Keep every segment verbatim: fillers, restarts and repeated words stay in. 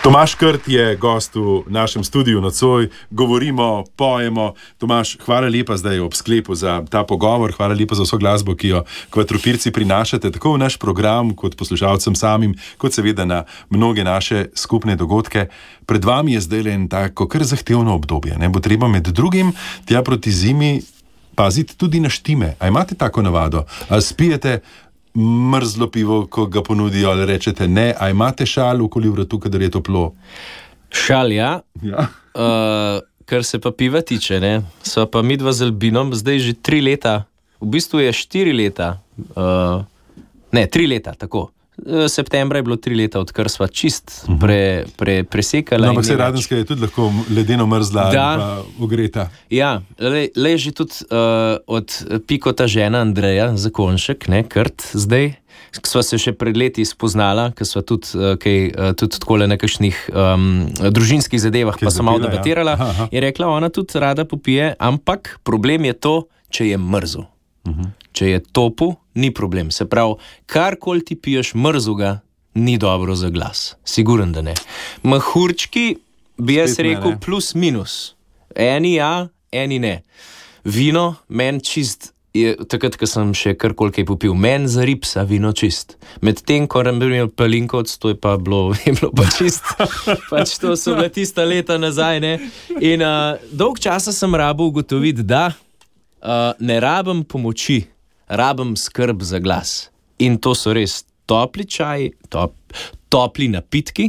Tomaž Krt je gost v našem studiu nocoj, govorimo, pojemo. Tomaž, hvala lepa zdaj ob sklepu za ta pogovor, hvala lepa za vso glasbo, ki jo Kvatropirci prinašate, tako v naš program, kot poslušalcem samim, kot seveda na mnoge naše skupne dogodke. Pred vami je zdaj en tako kar zahtevno obdobje, ne bo treba med drugim tja proti zimi paziti tudi na štime. A imate tako navado? A spijete mrzlo pivo, ko ga ponudijo, ali rečete ne? A imate šal okoli vratu, kadar je toplo? Šal, ja. Ja. Uh, kar se pa piva tiče, ne, sva pa midva z Albinom zdaj že tri leta, v bistvu je štiri leta, uh, ne, tri leta, tako. Septembra je bilo tri leta, odkar sva čist pre, pre, presekala. No, ampak se Radenska je tudi lahko ledeno mrzla ali pa ogreta. Ja, le, le že tudi uh, od Pikota žena Andreja Zakonšek, ne, Krt zdaj, sva se še pred leti spoznala, ker sva tudi, uh, kaj, uh, tudi takole na kakšnih um, družinskih zadevah, kaj pa sem malo debatirala, ja. aha, aha. Je rekla, ona tudi rada popije, ampak problem je to, če je mrzo. Uh-huh. Če je topu, ni problem. Se pravi, karkoli ti piješ mrzuga, ni dobro za glas. Siguren, da ne. Mahurčki, bi jaz Spet rekel, ne, ne. plus minus. Eni ja, eni ne. Vino, meni čist, je, takrat, ko sem še karkoli kaj popil, meni za ripsa vino čist. Medtem, ko sem bil palinkovc, to je pa bilo, je bilo pa čist. Pač to so bila tista leta nazaj, ne. In uh, dolg časa sem rabo ugotoviti, da Uh, ne rabim pomoči, rabim skrb za glas. In to so res topli čaj, top, topli napitki,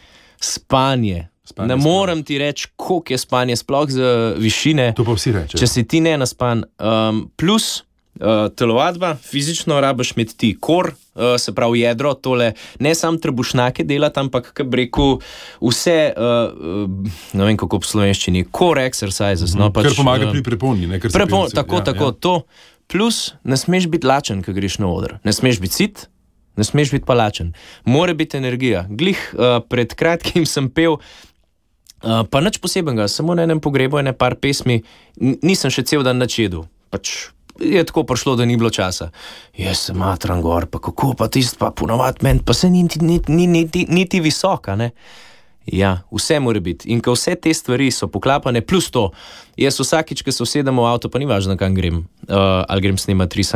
spanje. spanje ne spanje. Morem ti reči, koliko je spanje, sploh za višine. To pa vsi reče. Če si ti ne naspan. Um, plus uh, telovadba, fizično rabiš imeti ti kor, uh, se pravi jedro, tole, ne sam trebušnake delati, ampak, kaj bi rekel, vse, uh, uh, ne vem kako v slovenščini, core exercises. Mm-hmm. No, pač, kar pomaga pri preponi. Ne, kar prepon, tako, ja, tako, ja. to. Plus, ne smeš biti lačen, ko greš na oder. Ne smeš biti sit, ne smeš biti pa lačen. Mora biti energija. Glih, uh, pred kratkim sem pel, uh, pa nič posebenega, samo na enem pogrebu, ene par pesmi, N- nisem še cel dan nič jedel. Pač je tako prišlo, da ni bilo časa. Jaz sem matran gor, pa kako pa tist, pa ponovati meni, pa se niti, niti, niti, niti visoka, ne. Ja, vse mora biti. In ko vse te stvari so poklapane, plus to, jaz vsakič, ko se usedem v avto, pa ni važno, kam grem, uh, ali grem snemati risanje.